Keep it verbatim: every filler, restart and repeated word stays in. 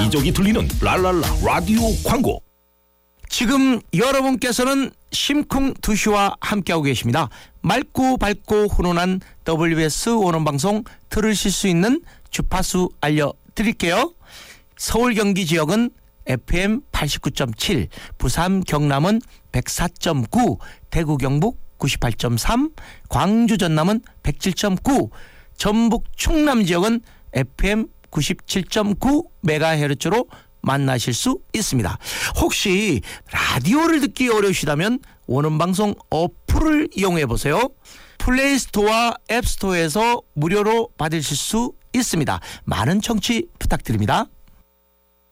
여기저기 들리는 랄랄라 라디오 광고. 지금 여러분께서는 심쿵투시와 함께하고 계십니다. 맑고 밝고 훈훈한 더블유에스 원어방송 들으실 수 있는 주파수 알려드릴게요. 서울 경기 지역은 에프엠 팔십구 점 칠, 부산 경남은 백사 점 구, 대구 경북 구십팔 점 삼, 광주 전남은 백칠 점 구, 전북 충남 지역은 에프엠 구십칠 점 구 메가헤르츠로 만나실 수 있습니다. 혹시 라디오를 듣기 어려우시다면 원음방송 어플을 이용해 보세요. 플레이스토어와 앱스토어에서 무료로 받으실 수 있습니다. 많은 청취 부탁드립니다.